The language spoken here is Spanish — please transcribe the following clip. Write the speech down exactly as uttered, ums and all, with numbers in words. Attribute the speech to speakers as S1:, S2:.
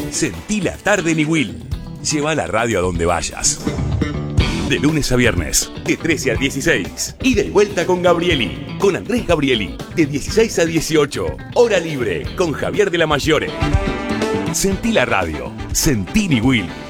S1: Sentí la tarde ni Will. Lleva la radio a donde vayas. De lunes a viernes, de trece a dieciséis. Y de vuelta con Gabrieli, con Andrés Gabrieli, de dieciséis a dieciocho. Hora libre, con Javier de la Mayore. Sentí la radio. Sentí ni Will.